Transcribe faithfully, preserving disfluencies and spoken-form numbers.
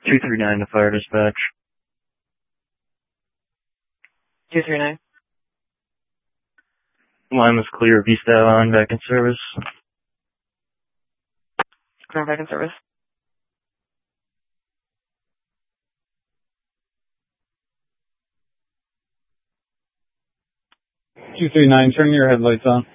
two three nine to fire dispatch. two three nine. Line was clear. Vista on back in service. Ground back in service. two three nine, turn your headlights on.